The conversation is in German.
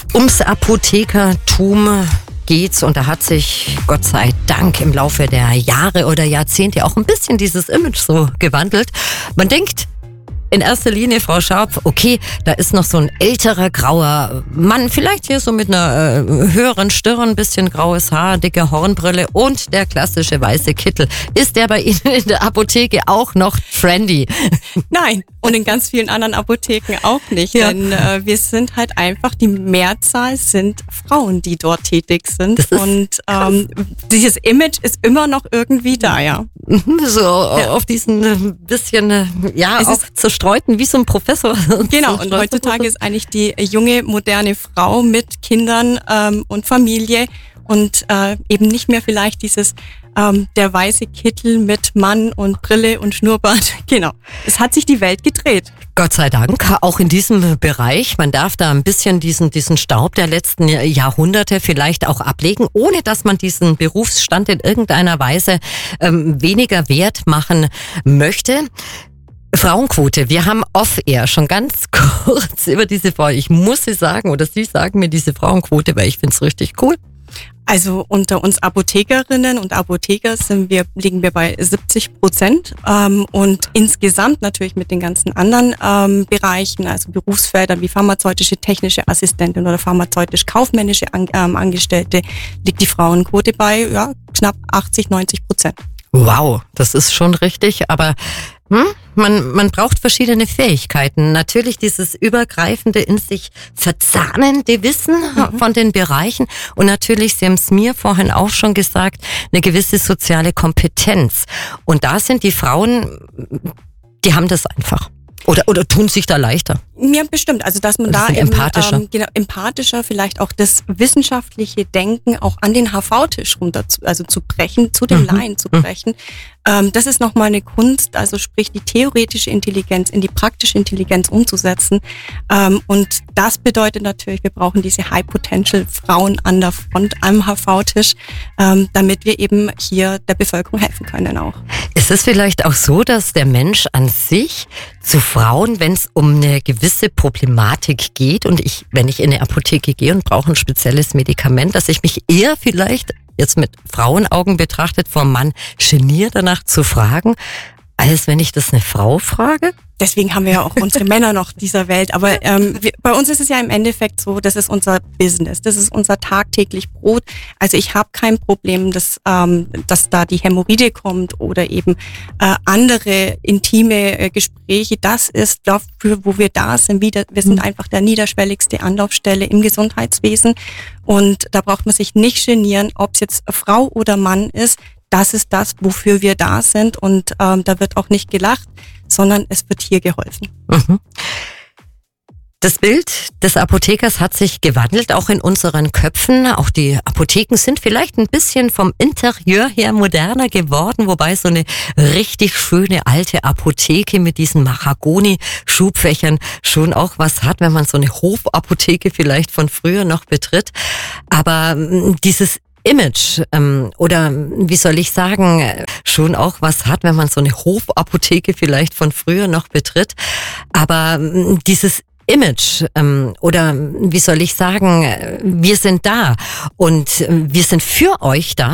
Ums Apothekertum geht's und da hat sich Gott sei Dank im Laufe der Jahre oder Jahrzehnte auch ein bisschen dieses Image so gewandelt. Man denkt in erster Linie, Frau Scharp, okay, da ist noch so ein älterer grauer Mann, vielleicht hier so mit einer höheren Stirn, bisschen graues Haar, dicke Hornbrille und der klassische weiße Kittel. Ist der bei Ihnen in der Apotheke auch noch trendy? Nein, und in ganz vielen anderen Apotheken auch nicht, denn wir sind halt einfach, die Mehrzahl sind Frauen, die dort tätig sind und dieses Image ist immer noch irgendwie da, ja. So auf diesen bisschen, auch zerstreuten, wie so ein Professor. Genau, und heutzutage ist eigentlich die junge, moderne Frau mit Kindern und Familie und eben nicht mehr vielleicht dieses der weiße Kittel mit Mann und Brille und Schnurrbart. Genau, es hat sich die Welt gedreht. Gott sei Dank, auch in diesem Bereich. Man darf da ein bisschen diesen Staub der letzten Jahrhunderte vielleicht auch ablegen, ohne dass man diesen Berufsstand in irgendeiner Weise weniger wert machen möchte. Frauenquote. Wir haben off-air schon ganz kurz über diese Frau. Ich muss Sie sagen, oder Sie sagen mir diese Frauenquote, weil ich finde es richtig cool. Also unter uns Apothekerinnen und Apotheker liegen wir bei 70%. Und insgesamt natürlich mit den ganzen anderen Bereichen, also Berufsfeldern wie pharmazeutische technische Assistentin oder pharmazeutisch-kaufmännische Angestellte, liegt die Frauenquote bei knapp 80-90%. Wow, das ist schon richtig, aber man braucht verschiedene Fähigkeiten. Natürlich dieses übergreifende in sich verzahnende Wissen von den Bereichen und natürlich, Sie haben es mir vorhin auch schon gesagt, eine gewisse soziale Kompetenz. Und da sind die Frauen, die haben das einfach. Oder tun sich da leichter? Ja, bestimmt. Also, dass man da eben empathischer vielleicht auch das wissenschaftliche Denken auch an den HV-Tisch zu brechen, zu den Laien zu brechen. Das ist nochmal eine Kunst, also sprich die theoretische Intelligenz in die praktische Intelligenz umzusetzen. Und das bedeutet natürlich, wir brauchen diese High-Potential-Frauen an der Front am HV-Tisch, damit wir eben hier der Bevölkerung helfen können auch. Ist es vielleicht auch so, dass der Mensch an sich zu Frauen, wenn es um eine gewisse Problematik geht und wenn ich in eine Apotheke gehe und brauche ein spezielles Medikament, dass ich mich eher vielleicht jetzt mit Frauenaugen betrachtet vom Mann geniere danach zu fragen, als wenn ich das eine Frau frage? Deswegen haben wir ja auch unsere Männer noch dieser Welt. Aber bei uns ist es ja im Endeffekt so, das ist unser Business, das ist unser tagtäglich Brot. Also ich habe kein Problem, dass da die Hämorrhoide kommt oder eben andere intime Gespräche. Das ist dafür, wo wir da sind. Wir sind einfach der niederschwelligste Anlaufstelle im Gesundheitswesen. Und da braucht man sich nicht genieren, ob es jetzt Frau oder Mann ist. Das ist das, wofür wir da sind und da wird auch nicht gelacht, sondern es wird hier geholfen. Das Bild des Apothekers hat sich gewandelt, auch in unseren Köpfen. Auch die Apotheken sind vielleicht ein bisschen vom Interieur her moderner geworden, wobei so eine richtig schöne alte Apotheke mit diesen Mahagoni-Schubfächern schon auch was hat, wenn man so eine Hofapotheke vielleicht von früher noch betritt. Aber dieses Image oder wie soll ich sagen, schon auch was hat, wenn man so eine Hofapotheke vielleicht von früher noch betritt. Aber dieses Image oder wie soll ich sagen, wir sind da und wir sind für euch da.